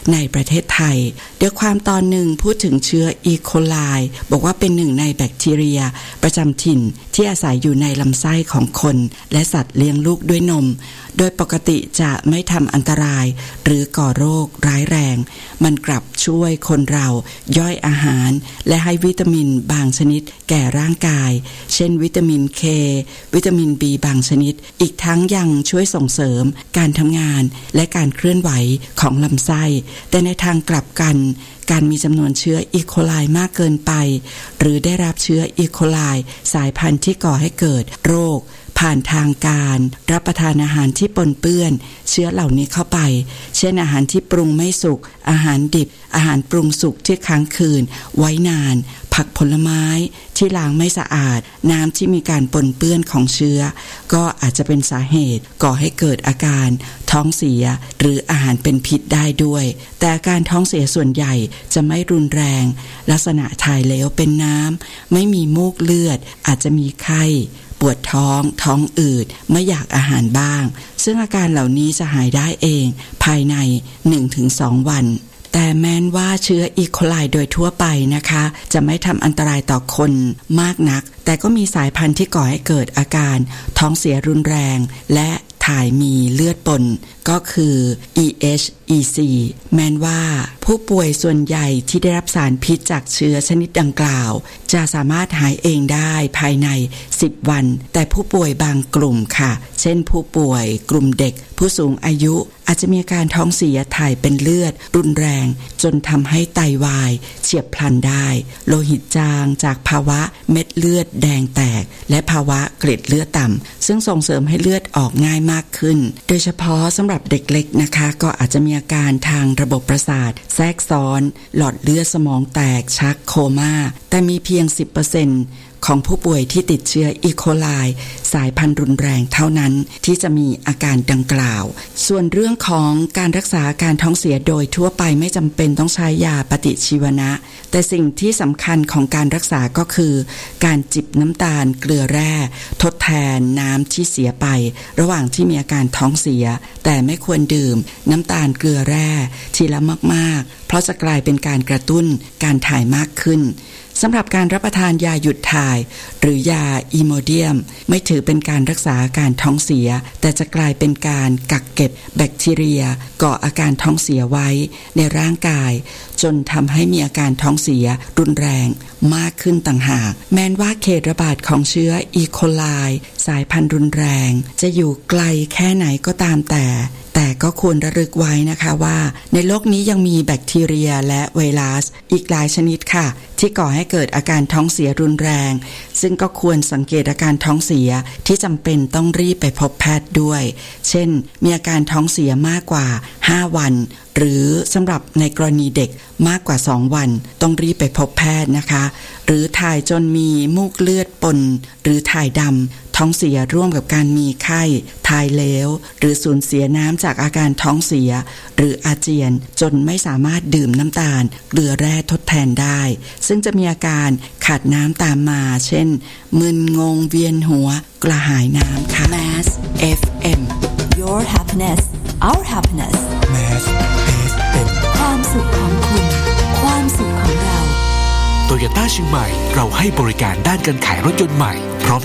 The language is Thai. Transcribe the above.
ในประเทศไทยโดยความตอนหนึ่งพูดถึงเชื้ออีโคไลบอกว่าเป็นหนึ่งในแบคทีเรียประจำถิ่นที่อาศัยอยู่ในลำไส้ของคนและสัตว์เลี้ยงลูกด้วยนมโดยปกติจะไม่ทำอันตรายหรือก่อโรคร้ายแรงมันกลับช่วยคนเราย่อยอาหารและให้วิตามินบางชนิดแก่ร่างกายเช่นวิตามิน K วิตามิน B บางชนิดอีกทั้งยังช่วยส่งเสริมการทำงานและการเคลื่อนไหวของลำไส้แต่ในทางกลับกันการมีจำนวนเชื้ออีโคไลมากเกินไปหรือได้รับเชื้ออีโคไลสายพันธุ์ที่ก่อให้เกิดโรคผ่านทางการรับประทานอาหารที่ปนเปื้อนเชื้อเหล่านี้เข้าไปเช่นอาหารที่ปรุงไม่สุกอาหารดิบอาหารปรุงสุกที่ค้างคืนไว้นานผักผลไม้ที่ล้างไม่สะอาดน้ำที่มีการปนเปื้อนของเชื้อก็อาจจะเป็นสาเหตุก่อให้เกิดอาการท้องเสียหรืออาหารเป็นพิษได้ด้วยแต่อาการท้องเสียส่วนใหญ่จะไม่รุนแรงลักษณะถ่ายเหลวเป็นน้ำไม่มีมูกเลือดอาจจะมีไข้ปวดท้องอืดไม่อยากอาหารบ้างซึ่งอาการเหล่านี้จะหายได้เองภายใน 1-2 วันแต่แม้ว่าเชื้ออีโคไลโดยทั่วไปนะคะจะไม่ทำอันตรายต่อคนมากนักแต่ก็มีสายพันธุ์ที่ก่อให้เกิดอาการท้องเสียรุนแรงและถ่ายมีเลือดปนก็คือ EHEC แม้ว่าผู้ป่วยส่วนใหญ่ที่ได้รับสารพิษจากเชื้อชนิดดังกล่าวจะสามารถหายเองได้ภายใน10วันแต่ผู้ป่วยบางกลุ่มค่ะเช่นผู้ป่วยกลุ่มเด็กผู้สูงอายุอาจจะมีอาการท้องเสียถ่ายเป็นเลือดรุนแรงจนทำให้ไตวายเฉียบพลันได้โลหิตจางจากภาวะเม็ดเลือดแดงแตกและภาวะเกล็ดเลือดต่ำซึ่งส่งเสริมให้เลือดออกง่ายมากขึ้นโดยเฉพาะสำหรับเด็กเล็กนะคะก็อาจจะมีอาการทางระบบประสาทแทรกซ้อนหลอดเลือดสมองแตกชักโคม่าแต่มีเพียง 10% ของผู้ป่วยที่ติดเชื้ออีโคไลสายพันธุ์รุนแรงเท่านั้นที่จะมีอาการดังกล่าวส่วนเรื่องของการรักษาอาการท้องเสียโดยทั่วไปไม่จำเป็นต้องใช้ยาปฏิชีวนะแต่สิ่งที่สำคัญของการรักษาก็คือการจิบน้ำตาลเกลือแร่ทดแทนน้ำที่เสียไประหว่างที่มีอาการท้องเสียแต่ไม่ควรดื่มน้ำตาลเกลือแร่ทีละมากๆเพราะจะกลายเป็นการกระตุ้นการถ่ายมากขึ้นสำหรับการรับประทานยาหยุดถ่ายหรือยาอีโมเดียมไม่ถือเป็นการรักษาอาการท้องเสียแต่จะกลายเป็นการกักเก็บแบคทีเรียก่ออาการท้องเสียไว้ในร่างกายจนทำให้มีอาการท้องเสียรุนแรงมากขึ้นต่างหากแม้ว่าเขตระบาดของเชื้ออีโคไลสายพันธุ์รุนแรงจะอยู่ไกลแค่ไหนก็ตามแต่ก็ควรระลึกไว้นะคะว่าในโลกนี้ยังมีแบคทีเรียและไวรัสอีกหลายชนิดค่ะที่ก่อให้เกิดอาการท้องเสียรุนแรงซึ่งก็ควรสังเกตอาการท้องเสียที่จำเป็นต้องรีบไปพบแพทย์ด้วยเช่นมีอาการท้องเสียมากกว่า5วันหรือสำหรับในกรณีเด็กมากกว่า2วันต้องรีบไปพบแพทย์นะคะหรือถ่ายจนมีมูกเลือดปนหรือถ่ายดำท้องเสียร่วมกับการมีไข้ถ่ายเหลวหรือสูญเสียน้ำจากอาการท้องเสียหรืออาเจียนจนไม่สามารถดื่มน้ำตาลเกลือแร่ทดแทนได้ซึ่งจะมีอาการขาดน้ำตามมาเช่นมึนงงเวียนหัวกระหายน้ำค่ะ Mass FM Your happiness our happiness Mass FM ความสุขของคุณความสุขของเรา Toyota เชียงใหม่เราให้บริการด้านการขายรถยนต์ใหม่พร้อม